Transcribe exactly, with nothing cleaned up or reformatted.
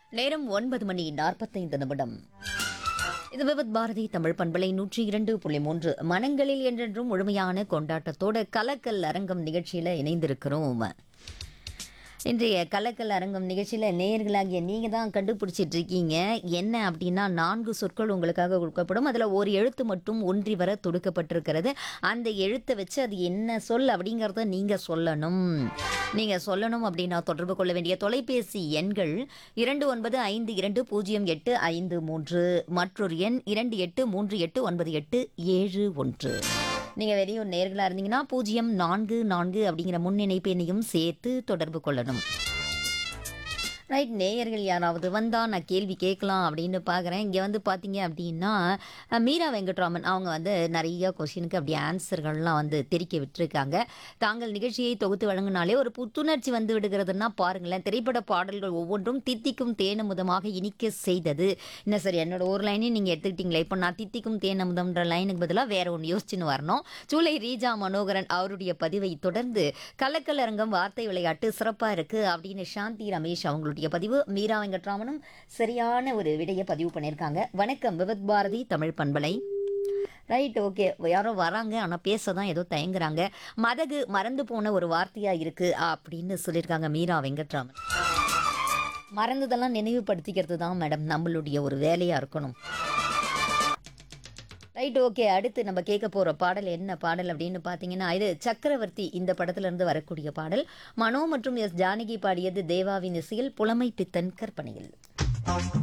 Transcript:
நேரம் ஒன்பது மணி நாற்பத்தைந்து நிமிடம். இது விவித் பாரதி தமிழ் பண்பலை நூற்றி இரண்டு புள்ளி மூன்று. மனங்களில் என்றென்றும் முழுமையான கொண்டாட்டத்தோட கலக்கல் அரங்கம் நிகழ்ச்சியில இணைந்திருக்கிறோம். இன்றைய கலக்கல் அரங்கம் நிகழ்ச்சியில் நேயர்களாகிய நீங்கள் தான் கண்டுபிடிச்சிட்டு இருக்கீங்க. என்ன அப்படின்னா, நான்கு சொற்கள் உங்களுக்காக கொடுக்கப்படும். அதில் ஒரு எழுத்து மட்டும் ஒன்றி வர தொடுக்கப்பட்டிருக்கிறது. அந்த எழுத்தை வச்சு அது என்ன சொல் அப்படிங்கிறத நீங்கள் சொல்லணும். நீங்கள் சொல்லணும் அப்படின்னா தொடர்பு கொள்ள வேண்டிய தொலைபேசி எண்கள் இரண்டு ஒன்பது ஐந்து இரண்டு பூஜ்ஜியம் எட்டு ஐந்து மூன்று, மற்றொரு எண் இரண்டு எட்டு மூன்று எட்டு ஒன்பது எட்டு ஏழு ஒன்று. நீங்கள் வெளியூர் நேர்களாக இருந்தீங்கன்னா பூஜ்ஜியம் நான்கு நான்கு அப்படிங்கிற முன்னிணைப்பு எண்ணையும் சேர்த்து தொடர்பு கொள்ளணும். ரைட், நேயர்கள் யாராவது வந்தால் நான் கேள்வி கேட்கலாம் அப்படின்னு பார்க்குறேன். இங்கே வந்து பார்த்தீங்க அப்படின்னா மீரா வெங்கட்ராமன் அவங்க வந்து நிறைய கொஷினுக்கு அப்படி ஆன்சர்கள்லாம் வந்து தெரிக்க விட்டுருக்காங்க. தாங்கள் நிகழ்ச்சியை தொகுத்து வழங்கினாலே ஒரு புத்துணர்ச்சி வந்து விடுகிறதுனா பாருங்களேன். திரைப்பட பாடல்கள் ஒவ்வொன்றும் தித்திக்கும் தேனமுதமாக இனிக்க செய்தது. என்ன சார் என்னோட ஒரு லைனையும் நீங்கள் எடுத்துக்கிட்டீங்களே, இப்போ நான் தித்திக்கும் தேனமுதம்ன்ற லைனுக்கு பதிலாக வேற ஒன்று யோசிச்சுன்னு வரணும். சூளை ரீஜா மனோகரன் அவருடைய பதிவை தொடர்ந்து கலக்கல் அரங்கம் வார்த்தை விளையாட்டு சிறப்பாக இருக்குது அப்படின்னு சாந்தி ரமேஷ் அவங்களுடைய பதிவு. மீரா வெங்கட்ராமனும் சரியான ஒரு விடையை பதிவு பண்ணியிருக்காங்க. வணக்கம் விவித் பாரதி தமிழ் பண்பலை. ரைட், ஓகே, யாரோ வராங்க ஆனால் பேச தான் ஏதோ தயங்குறாங்க. மதகு மறந்து போன ஒரு வார்த்தையாக இருக்குது அப்படின்னு சொல்லியிருக்காங்க மீரா வெங்கட்ராமன். மறந்ததெல்லாம் நினைவுபடுத்திக்கிறது தான் மேடம் நம்மளுடைய ஒரு வேலையாக இருக்கணும். ரைட், ஓகே, அடுத்து நம்ம கேட்க போகிற பாடல் என்ன பாடல் அப்படின்னு பார்த்தீங்கன்னா, இது சக்கரவர்த்தி இந்த படத்துலேருந்து வரக்கூடிய பாடல். மனோ மற்றும் எஸ் ஜானகி பாடியது, தேவாவின் இசையில், புலமை பித்தன் கற்பனையில்.